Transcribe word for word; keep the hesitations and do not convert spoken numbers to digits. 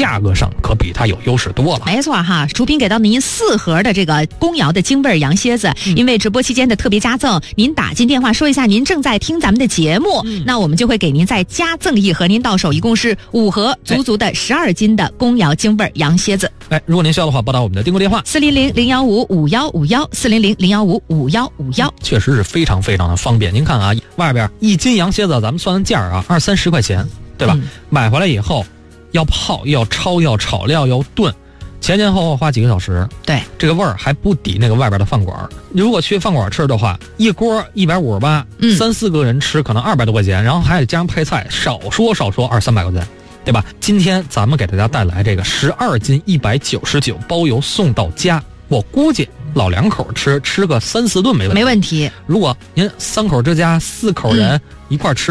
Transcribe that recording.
价格上可比它有优势多了。 没错哈，厨评给到您四盒的这个公窑的京味羊蝎子、嗯、因为直播期间的特别加赠，您打进电话说一下您正在听咱们的节目、嗯、那我们就会给您再加赠一盒，您到手一共是五盒，足足的十二斤的公窑京味羊蝎子。 哎，如果您需要的话，拨打我们的订购电话四零零零幺五五幺五幺四零零零幺五五幺五幺， 确实是非常非常的方便。您看啊，外边一斤羊蝎子咱们算算价啊，二三十块钱，对吧、嗯？买回来以后要泡，要焯，要炒料，要炖，前前后后花几个小时。 对， 这个味儿还不抵那个外边的饭馆。如果去饭馆吃的话，一锅一百五十八，三四个人吃可能二百多块钱，然后还得加上配菜，少说少说二三百块钱。对吧？今天咱们给大家带来这个十二斤一百九十九，包邮送到家。我估计老两口吃吃个三四顿没问题。 没问题。 如果您三口之家四口人一块吃。